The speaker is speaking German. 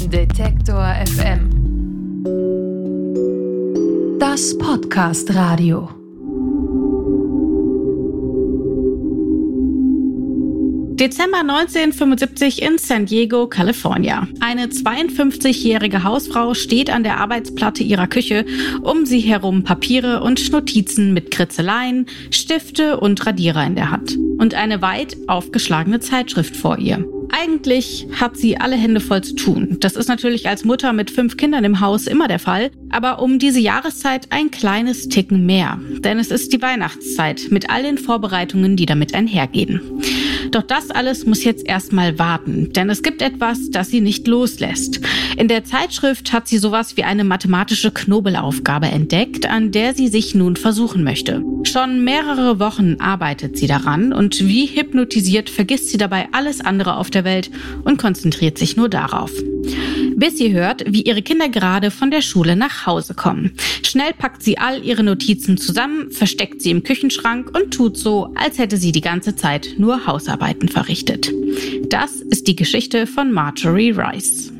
Detektor FM. Das Podcast-Radio. Dezember 1975 in San Diego, Kalifornien. Eine 52-jährige Hausfrau steht an der Arbeitsplatte ihrer Küche, um sie herum Papiere und Notizen mit Kritzeleien, Stifte und Radierer in der Hand und eine weit aufgeschlagene Zeitschrift vor ihr. Eigentlich hat sie alle Hände voll zu tun. Das ist natürlich als Mutter mit 5 Kindern im Haus immer der Fall, aber um diese Jahreszeit ein kleines Ticken mehr. Denn es ist die Weihnachtszeit mit all den Vorbereitungen, die damit einhergehen. Doch das alles muss jetzt erstmal warten, denn es gibt etwas, das sie nicht loslässt. In der Zeitschrift hat sie sowas wie eine mathematische Knobelaufgabe entdeckt, an der sie sich nun versuchen möchte. Schon mehrere Wochen arbeitet sie daran und wie hypnotisiert vergisst sie dabei alles andere auf der Welt und konzentriert sich nur darauf. Bis sie hört, wie ihre Kinder gerade von der Schule nach Hause kommen. Schnell packt sie all ihre Notizen zusammen, versteckt sie im Küchenschrank und tut so, als hätte sie die ganze Zeit nur Hausarbeiten verrichtet. Das ist die Geschichte von Marjorie Rice.